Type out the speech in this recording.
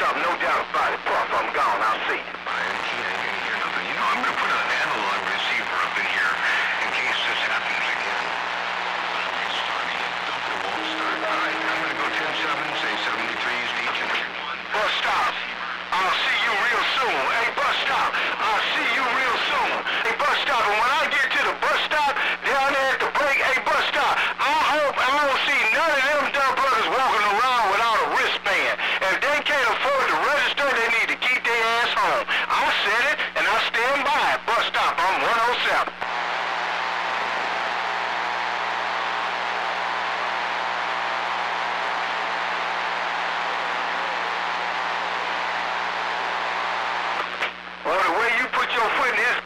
up, no doubt about it. Puff, I'm gone. I'll see you. I ain't gonna hear nothing. You know, I'm gonna put an analog receiver up in here in case this happens again. It's starting. It won't start. All right, I'm gonna go 10-7, say 73s to each and every one. Bus stop. I'll see you real soon. Hey, bus stop. I'll see you real soon. Hey, bus stop. And when I get to the bus stop, down there at the break, hey, bus stop. I hope I don't see none of them dumb brothers walking around without a wristband. If they can't afford to register, they need to keep their ass home. I said it, and I stand by it. Bus stop. I'm 107. Well, the way you put your foot in his